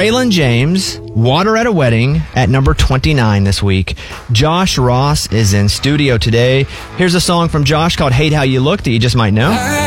Waylon James, Water at a Wedding, at number 29 this week. Josh Ross is in studio today. Here's a song from Josh called Hate How You Look that you just might know.